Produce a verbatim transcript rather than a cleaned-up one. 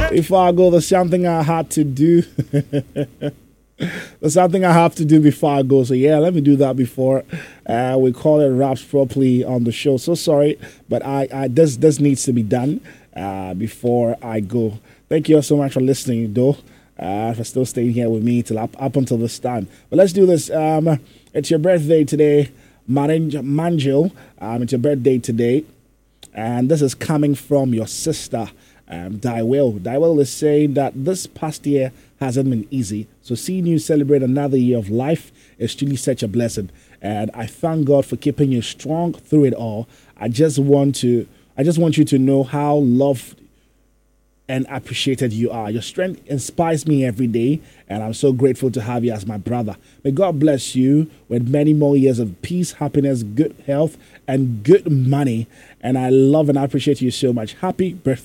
Before I go, there's something I had to do. There's something I have to do before I go. So yeah, let me do that before uh, we call it wraps properly on the show. So sorry, but I, I this this needs to be done uh, before I go. Thank you all so much for listening, though. Uh, for still staying here with me till up, up until this time. But let's do this. Um, it's your birthday today, Maranj Manjil. Um, it's your birthday today, and this is coming from your sister, um, Daiwell. Daiwell is saying that this past year hasn't been easy. So seeing you celebrate another year of life is truly such a blessing. And I thank God for keeping you strong through it all. I just want to I just want you to know how loved and appreciated you are. Your strength inspires me every day, and I'm so grateful to have you as my brother. May God bless you with many more years of peace, happiness, good health, and good money. And I love and appreciate you so much. Happy birthday.